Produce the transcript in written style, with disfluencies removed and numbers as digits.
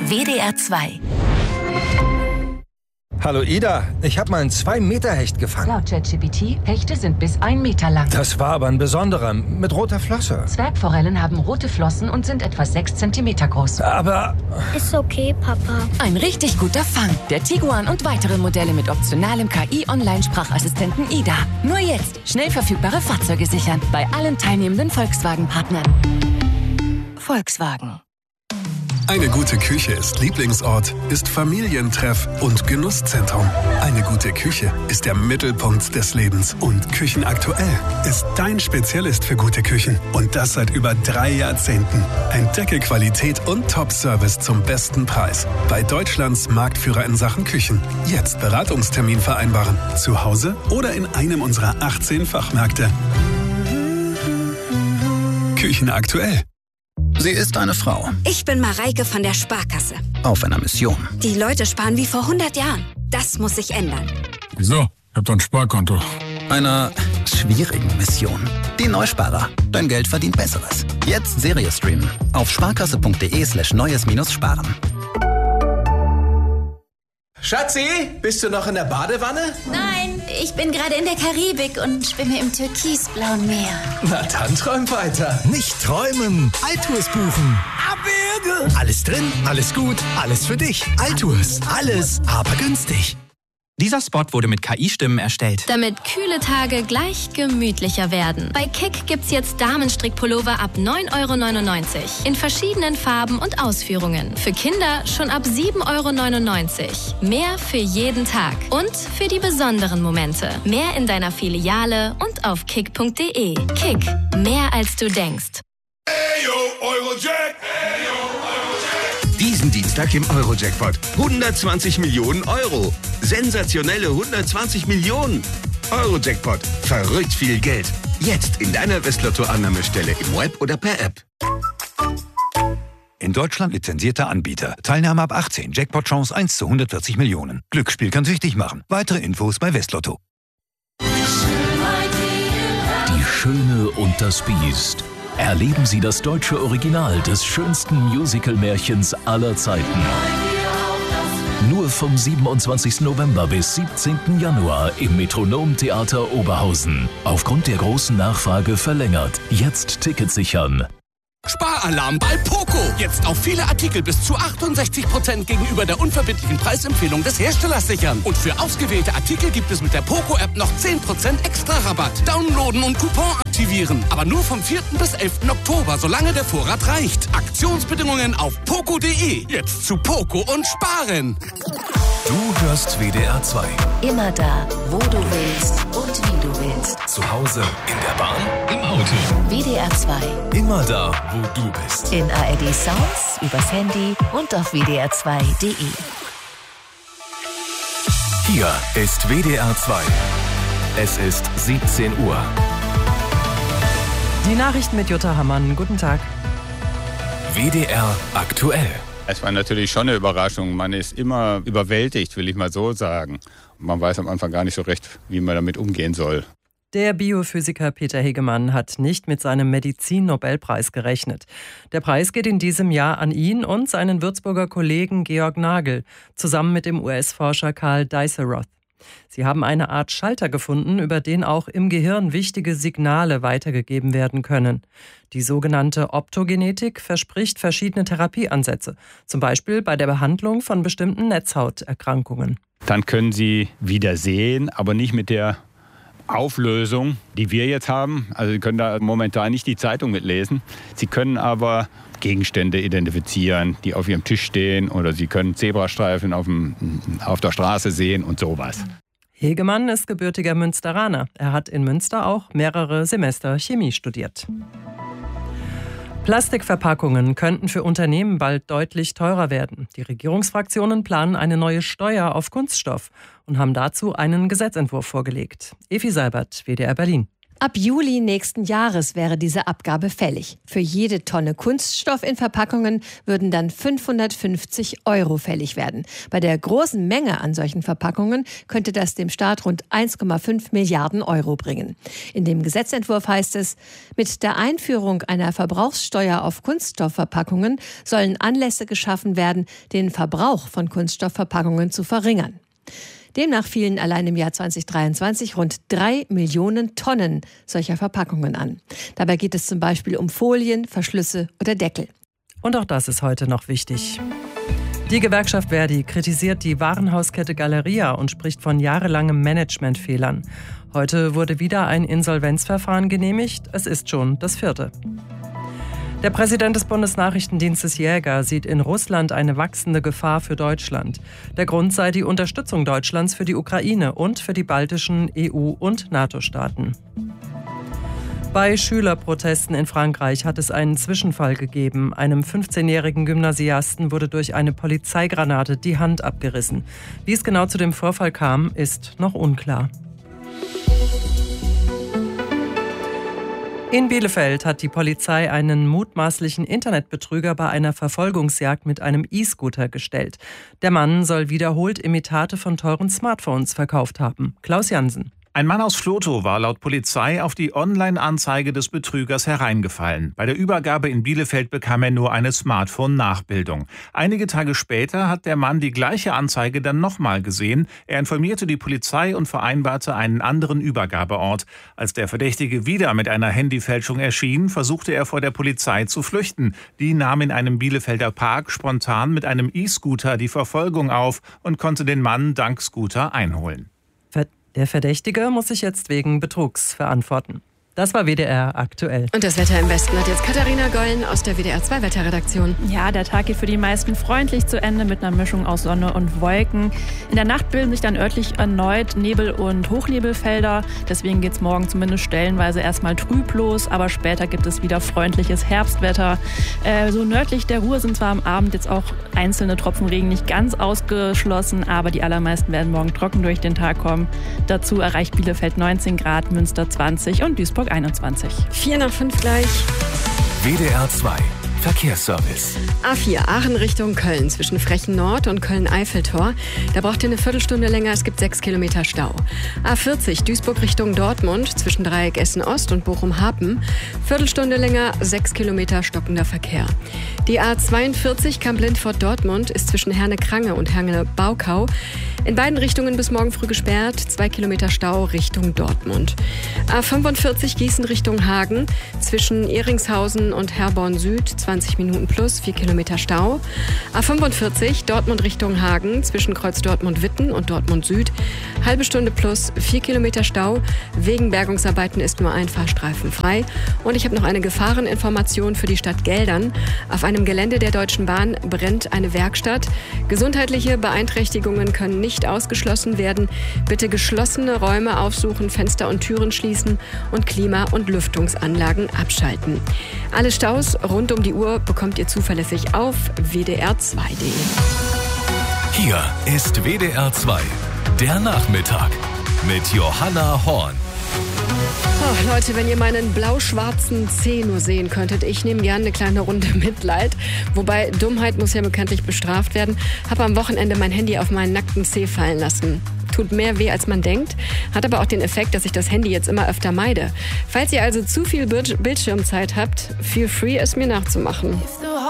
WDR 2. Hallo Ida, ich habe mal einen 2-Meter-Hecht gefangen. Laut ChatGPT, Hechte sind bis 1 Meter lang. Das war aber ein besonderer, mit roter Flosse. Zwergforellen haben rote Flossen und sind etwa 6 Zentimeter groß. Aber... Ist okay, Papa. Ein richtig guter Fang. Der Tiguan und weitere Modelle mit optionalem KI-Online-Sprachassistenten Ida. Nur jetzt schnell verfügbare Fahrzeuge sichern. Bei allen teilnehmenden Volkswagen-Partnern. Volkswagen. Eine gute Küche ist Lieblingsort, ist Familientreff und Genusszentrum. Eine gute Küche ist der Mittelpunkt des Lebens. Und Küchenaktuell ist dein Spezialist für gute Küchen. Und das seit über 3 Jahrzehnten. Entdecke Qualität und Top-Service zum besten Preis. Bei Deutschlands Marktführer in Sachen Küchen. Jetzt Beratungstermin vereinbaren. Zu Hause oder in einem unserer 18 Fachmärkte. Küchenaktuell. Sie ist eine Frau. Ich bin Mareike von der Sparkasse. Auf einer Mission. Die Leute sparen wie vor 100 Jahren. Das muss sich ändern. Wieso? Ich hab doch ein Sparkonto. Einer schwierigen Mission. Die Neusparer. Dein Geld verdient Besseres. Jetzt Serie streamen. Auf sparkasse.de/neues-sparen. Schatzi, bist du noch in der Badewanne? Nein, ich bin gerade in der Karibik und schwimme im türkisblauen Meer. Na dann träum weiter. Nicht träumen, Altours buchen. Abwürge. Alles drin, alles gut, alles für dich. Altours, alles, aber günstig. Dieser Spot wurde mit KI-Stimmen erstellt. Damit kühle Tage gleich gemütlicher werden. Bei Kick gibt's jetzt Damenstrickpullover ab 9,99 € in verschiedenen Farben und Ausführungen. Für Kinder schon ab 7,99 €. Mehr für jeden Tag und für die besonderen Momente. Mehr in deiner Filiale und auf kick.de. Kick, mehr als du denkst. Ayo, Eurojack! Ayo, Eurojack! Diesen Dienstag im Eurojackpot. 120 Millionen Euro. Sensationelle 120 Millionen. Eurojackpot. Verrückt viel Geld. Jetzt in deiner Westlotto-Annahmestelle im Web oder per App. In Deutschland lizenzierter Anbieter. Teilnahme ab 18. Jackpot-Chance 1 zu 140 Millionen. Glücksspiel kann süchtig machen. Weitere Infos bei Westlotto. Die Schöne und das Biest. Erleben Sie das deutsche Original des schönsten Musical-Märchens aller Zeiten. Nur vom 27. November bis 17. Januar im Metronom-Theater Oberhausen. Aufgrund der großen Nachfrage verlängert. Jetzt Tickets sichern. Sparalarm bei Poco. Jetzt auf viele Artikel bis zu 68% gegenüber der unverbindlichen Preisempfehlung des Herstellers sichern. Und für ausgewählte Artikel gibt es mit der Poco-App noch 10% extra Rabatt. Downloaden und Coupon aktivieren. Aber nur vom 4. bis 11. Oktober, solange der Vorrat reicht. Aktionsbedingungen auf poco.de. Jetzt zu Poco und sparen. Du hörst WDR 2. Immer da, wo du willst und wie du willst. Zu Hause, in der Bahn, im Auto. WDR 2. Immer da, wo du bist. In ARD Sounds, übers Handy und auf wdr2.de. Hier ist WDR 2. Es ist 17 Uhr. Die Nachrichten mit Jutta Hammann. Guten Tag. WDR aktuell. Es war natürlich schon eine Überraschung. Man ist immer überwältigt, will ich mal so sagen. Man weiß am Anfang gar nicht so recht, wie man damit umgehen soll. Der Biophysiker Peter Hegemann hat nicht mit seinem Medizin-Nobelpreis gerechnet. Der Preis geht in diesem Jahr an ihn und seinen Würzburger Kollegen Georg Nagel, zusammen mit dem US-Forscher Carl Dijsselroth. Sie haben eine Art Schalter gefunden, über den auch im Gehirn wichtige Signale weitergegeben werden können. Die sogenannte Optogenetik verspricht verschiedene Therapieansätze, zum Beispiel bei der Behandlung von bestimmten Netzhauterkrankungen. Dann können Sie wieder sehen, aber nicht mit der Auflösung, die wir jetzt haben. Also Sie können da momentan nicht die Zeitung mitlesen. Sie können aber Gegenstände identifizieren, die auf Ihrem Tisch stehen, oder Sie können Zebrastreifen auf der Straße sehen und sowas. Hegemann ist gebürtiger Münsteraner. Er hat in Münster auch mehrere Semester Chemie studiert. Plastikverpackungen könnten für Unternehmen bald deutlich teurer werden. Die Regierungsfraktionen planen eine neue Steuer auf Kunststoff und haben dazu einen Gesetzentwurf vorgelegt. Evi Seibert, WDR Berlin. Ab Juli nächsten Jahres wäre diese Abgabe fällig. Für jede Tonne Kunststoff in Verpackungen würden dann 550 € fällig werden. Bei der großen Menge an solchen Verpackungen könnte das dem Staat rund 1,5 Milliarden € bringen. In dem Gesetzentwurf heißt es, mit der Einführung einer Verbrauchssteuer auf Kunststoffverpackungen sollen Anlässe geschaffen werden, den Verbrauch von Kunststoffverpackungen zu verringern. Demnach fielen allein im Jahr 2023 rund 3 Millionen Tonnen solcher Verpackungen an. Dabei geht es zum Beispiel um Folien, Verschlüsse oder Deckel. Und auch das ist heute noch wichtig. Die Gewerkschaft Verdi kritisiert die Warenhauskette Galeria und spricht von jahrelangen Managementfehlern. Heute wurde wieder ein Insolvenzverfahren genehmigt. Es ist schon das 4. Der Präsident des Bundesnachrichtendienstes Jäger sieht in Russland eine wachsende Gefahr für Deutschland. Der Grund sei die Unterstützung Deutschlands für die Ukraine und für die baltischen EU- und NATO-Staaten. Bei Schülerprotesten in Frankreich hat es einen Zwischenfall gegeben. Einem 15-jährigen Gymnasiasten wurde durch eine Polizeigranate die Hand abgerissen. Wie es genau zu dem Vorfall kam, ist noch unklar. In Bielefeld hat die Polizei einen mutmaßlichen Internetbetrüger bei einer Verfolgungsjagd mit einem E-Scooter gestellt. Der Mann soll wiederholt Imitate von teuren Smartphones verkauft haben. Klaus Jansen. Ein Mann aus Vlotho war laut Polizei auf die Online-Anzeige des Betrügers hereingefallen. Bei der Übergabe in Bielefeld bekam er nur eine Smartphone-Nachbildung. Einige Tage später hat der Mann die gleiche Anzeige dann nochmal gesehen. Er informierte die Polizei und vereinbarte einen anderen Übergabeort. Als der Verdächtige wieder mit einer Handyfälschung erschien, versuchte er vor der Polizei zu flüchten. Die nahm in einem Bielefelder Park spontan mit einem E-Scooter die Verfolgung auf und konnte den Mann dank Scooter einholen. Der Verdächtige muss sich jetzt wegen Betrugs verantworten. Das war WDR aktuell. Und das Wetter im Westen hat jetzt Katharina Gollen aus der WDR 2 Wetterredaktion. Ja, der Tag geht für die meisten freundlich zu Ende mit einer Mischung aus Sonne und Wolken. In der Nacht bilden sich dann örtlich erneut Nebel- und Hochnebelfelder. Deswegen geht es morgen zumindest stellenweise erstmal trüb los. Aber später gibt es wieder freundliches Herbstwetter. So nördlich der Ruhr sind zwar am Abend jetzt auch einzelne Tropfen Regen nicht ganz ausgeschlossen, aber die allermeisten werden morgen trocken durch den Tag kommen. Dazu erreicht Bielefeld 19 Grad, Münster 20 und Duisburg 21. 4:05 gleich. WDR 2 Verkehrsservice. A4 Aachen Richtung Köln zwischen Frechen Nord und Köln-Eiffeltor. Da braucht ihr eine Viertelstunde länger, es gibt 6 Kilometer Stau. A40 Duisburg Richtung Dortmund zwischen Dreieck Essen Ost und Bochum Hapen. Viertelstunde länger, 6 Kilometer stockender Verkehr. Die A42 Kamp-Lindfort Dortmund ist zwischen Herne-Krange und Herne-Baukau in beiden Richtungen bis morgen früh gesperrt, 2 Kilometer Stau Richtung Dortmund. A45 Gießen Richtung Hagen zwischen Ehringshausen und Herborn Süd, 20 Minuten plus, 4 Kilometer Stau. A45 Dortmund Richtung Hagen zwischen Kreuz Dortmund-Witten und Dortmund Süd, halbe Stunde plus, 4 Kilometer Stau. Wegen Bergungsarbeiten ist nur ein Fahrstreifen frei. Und ich habe noch eine Gefahreninformation für die Stadt Geldern. Auf einem Gelände der Deutschen Bahn brennt eine Werkstatt. Gesundheitliche Beeinträchtigungen können nicht ausgeschlossen werden. Bitte geschlossene Räume aufsuchen, Fenster und Türen schließen und Klima- und Lüftungsanlagen abschalten. Alle Staus rund um die Uhr bekommt ihr zuverlässig auf wdr2.de. Hier ist WDR 2, der Nachmittag mit Johanna Horn. Oh, Leute, wenn ihr meinen blau-schwarzen Zeh nur sehen könntet, ich nehme gerne eine kleine Runde Mitleid. Wobei, Dummheit muss ja bekanntlich bestraft werden. Habe am Wochenende mein Handy auf meinen nackten Zeh fallen lassen. Tut mehr weh, als man denkt, hat aber auch den Effekt, dass ich das Handy jetzt immer öfter meide. Falls ihr also zu viel Bildschirmzeit habt, feel free, es mir nachzumachen.